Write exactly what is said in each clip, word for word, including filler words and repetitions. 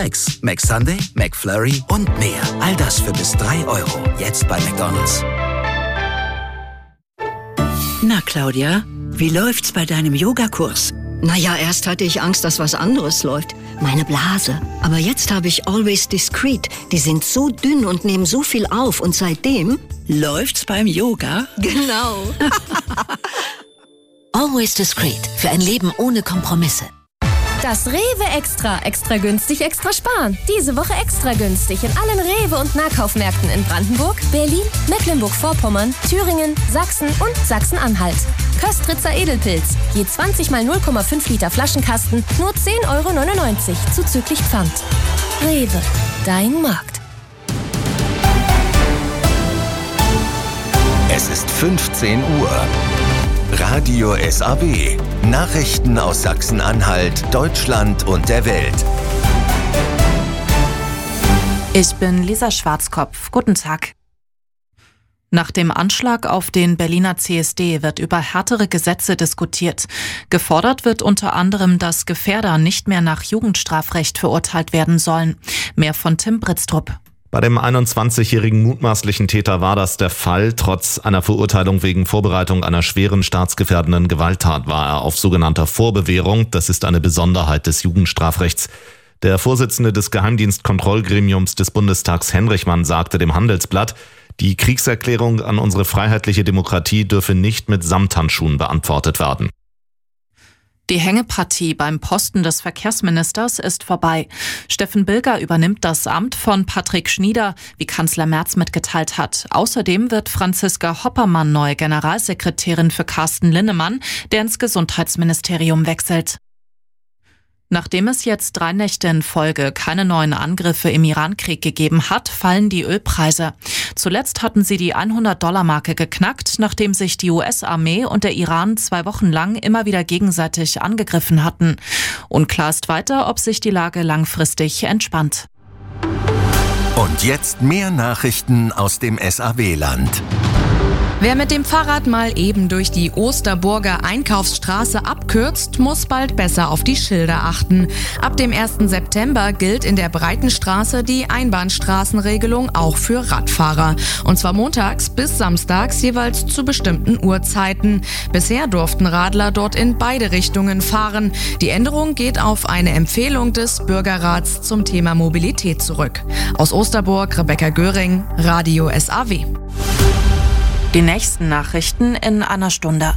Macs, McSunday, McFlurry und mehr. All das für bis drei Euro. Jetzt bei McDonald's. Na, Claudia, wie läuft's bei deinem Yogakurs? Naja, erst hatte ich Angst, dass was anderes läuft. Meine Blase. Aber jetzt habe ich Always Discreet. Die sind so dünn und nehmen so viel auf. Und seitdem... Läuft's beim Yoga? Genau. Always Discreet. Für ein Leben ohne Kompromisse. Das Rewe Extra. Extra günstig, extra sparen. Diese Woche extra günstig in allen Rewe- und Nahkaufmärkten in Brandenburg, Berlin, Mecklenburg-Vorpommern, Thüringen, Sachsen und Sachsen-Anhalt. Köstritzer Edelpilz. Je zwanzig mal null Komma fünf Liter Flaschenkasten. Nur zehn Euro neunundneunzig. Zuzüglich Pfand. Rewe. Dein Markt. Es ist fünfzehn Uhr. Radio S A W. Nachrichten aus Sachsen-Anhalt, Deutschland und der Welt. Ich bin Lisa Schwarzkopf. Guten Tag. Nach dem Anschlag auf den Berliner C S D wird über härtere Gesetze diskutiert. Gefordert wird unter anderem, dass Gefährder nicht mehr nach Jugendstrafrecht verurteilt werden sollen. Mehr von Tim Britztrup. Bei dem einundzwanzigjährigen mutmaßlichen Täter war das der Fall. Trotz einer Verurteilung wegen Vorbereitung einer schweren staatsgefährdenden Gewalttat war er auf sogenannter Vorbewährung. Das ist eine Besonderheit des Jugendstrafrechts. Der Vorsitzende des Geheimdienstkontrollgremiums des Bundestags, Henrichmann, sagte dem Handelsblatt, die Kriegserklärung an unsere freiheitliche Demokratie dürfe nicht mit Samthandschuhen beantwortet werden. Die Hängepartie beim Posten des Verkehrsministers ist vorbei. Steffen Bilger übernimmt das Amt von Patrick Schnieder, wie Kanzler Merz mitgeteilt hat. Außerdem wird Franziska Hoppermann neue Generalsekretärin für Carsten Linnemann, der ins Gesundheitsministerium wechselt. Nachdem es jetzt drei Nächte in Folge keine neuen Angriffe im Irankrieg gegeben hat, fallen die Ölpreise. Zuletzt hatten sie die hundert-Dollar-Marke geknackt, nachdem sich die U S-Armee und der Iran zwei Wochen lang immer wieder gegenseitig angegriffen hatten. Unklar ist weiter, ob sich die Lage langfristig entspannt. Und jetzt mehr Nachrichten aus dem S A W-Land. Wer mit dem Fahrrad mal eben durch die Osterburger Einkaufsstraße abkürzt, muss bald besser auf die Schilder achten. Ab dem ersten September gilt in der Breitenstraße die Einbahnstraßenregelung auch für Radfahrer. Und zwar montags bis samstags jeweils zu bestimmten Uhrzeiten. Bisher durften Radler dort in beide Richtungen fahren. Die Änderung geht auf eine Empfehlung des Bürgerrats zum Thema Mobilität zurück. Aus Osterburg, Rebecca Göring, Radio S A W. Die nächsten Nachrichten in einer Stunde.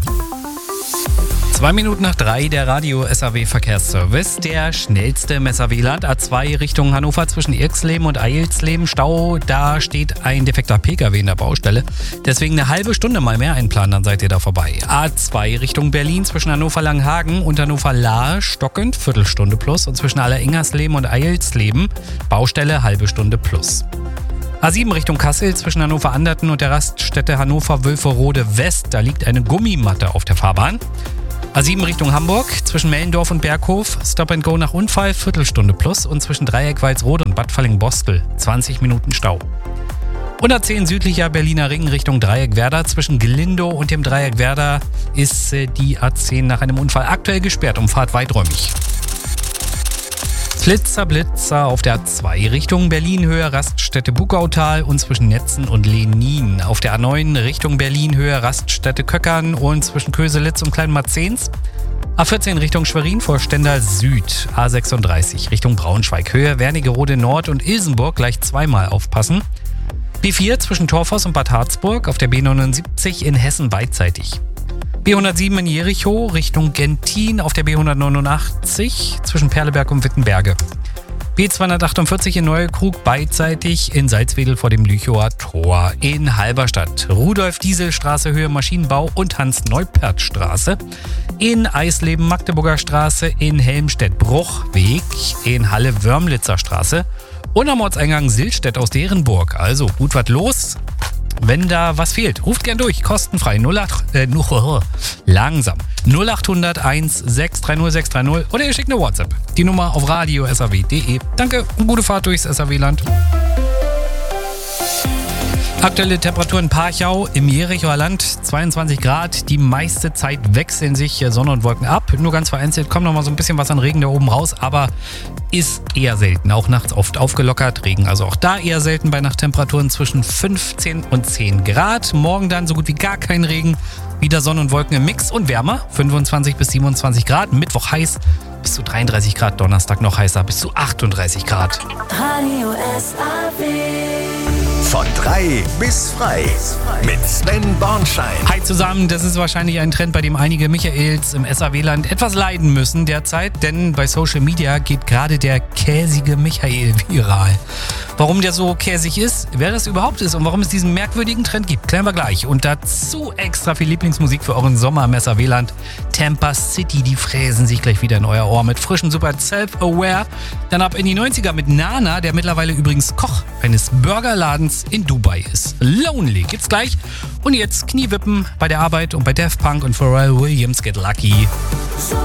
Zwei Minuten nach drei, der Radio S A W Verkehrsservice. Der schnellste im S A W-Land. A zwei Richtung Hannover zwischen Irxleben und Eilsleben. Stau, da steht ein defekter Pkw in der Baustelle. Deswegen eine halbe Stunde mal mehr einplanen, dann seid ihr da vorbei. A zwei Richtung Berlin zwischen Hannover-Langhagen und Hannover-Lahr stockend, Viertelstunde plus. Und zwischen Alleringersleben und Eilsleben Baustelle, halbe Stunde plus. A sieben Richtung Kassel zwischen Hannover-Anderten und der Raststätte Hannover-Wülferode West. Da liegt eine Gummimatte auf der Fahrbahn. A sieben Richtung Hamburg zwischen Mellendorf und Berghof. Stop and Go nach Unfall, Viertelstunde plus. Und zwischen Dreieck-Walsrode und Bad Falling-Bostel zwanzig Minuten Stau. Und A zehn südlicher Berliner Ring Richtung Dreieck-Werder. Zwischen Glindow und dem Dreieck-Werder ist die A zehn nach einem Unfall aktuell gesperrt. Umfahrt weiträumig. Flitzer, Blitzer auf der A zwei Richtung Berlin-Höhe Raststätte Bugautal und zwischen Netzen und Lenin. Auf der A neun Richtung Berlin-Höhe Raststätte Köckern und zwischen Köselitz und Kleinmarzens. A vierzehn Richtung Schwerin vor Stendal Süd. A sechsunddreißig Richtung Braunschweig Höhe Wernigerode Nord und Ilsenburg gleich zweimal aufpassen. B vier zwischen Torfoss und Bad Harzburg auf der B neunundsiebzig in Hessen beidseitig. B hundertsieben in Jericho Richtung Gentin auf der B hundertneunundachtzig zwischen Perleberg und Wittenberge. B zweihundertachtundvierzig in Neuekrug beidseitig in Salzwedel vor dem Lüchower Tor. In Halberstadt Rudolf-Diesel-Straße Höhe Maschinenbau und Hans-Neupert-Straße. In Eisleben Magdeburger Straße, in Helmstedt Bruchweg, in Halle Wörmlitzer Straße und am Ortseingang Silstedt aus Derenburg. Also gut was los. Wenn da was fehlt, ruft gern durch, kostenfrei null acht, äh, langsam null acht hundert eins sechs drei null sechs drei null oder ihr schickt eine WhatsApp. Die Nummer auf radio s a w punkt d e. Danke und gute Fahrt durchs S A W-Land. Aktuelle Temperaturen in Parchau im Jerichoer Land, zweiundzwanzig Grad. Die meiste Zeit wechseln sich Sonne und Wolken ab. Nur ganz vereinzelt kommt noch mal so ein bisschen was an Regen da oben raus, aber ist eher selten. Auch nachts oft aufgelockert. Regen also auch da eher selten bei Nachttemperaturen zwischen fünfzehn und zehn Grad. Morgen dann so gut wie gar kein Regen. Wieder Sonne und Wolken im Mix und wärmer. fünfundzwanzig bis siebenundzwanzig Grad. Mittwoch heiß bis zu dreiunddreißig Grad. Donnerstag noch heißer bis zu achtunddreißig Grad. Radio S A W. Von drei bis frei mit Sven Bornschein. Hi zusammen, das ist wahrscheinlich ein Trend, bei dem einige Michaels im S A W-Land etwas leiden müssen derzeit, denn bei Social Media geht gerade der käsige Michael viral. Warum der so käsig ist, wer das überhaupt ist und warum es diesen merkwürdigen Trend gibt, klären wir gleich. Und dazu extra viel Lieblingsmusik für euren Sommer im S A W-Land. Tampa City, die fräsen sich gleich wieder in euer Ohr mit frischem Super Self-Aware. Dann ab in die neunziger mit Nana, der mittlerweile übrigens Koch eines Burgerladens in Dubai ist. Lonely gibt's gleich. Und jetzt Kniewippen bei der Arbeit und bei Daft Punk und Pharrell Williams Get Lucky. So